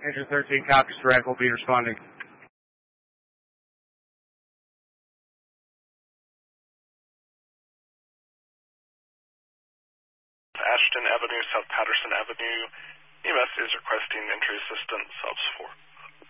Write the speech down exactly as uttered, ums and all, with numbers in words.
Engine thirteen copies, direct, will be responding. Ashton Avenue, South Patterson Avenue. E M S is requesting entry assistance, Subs four.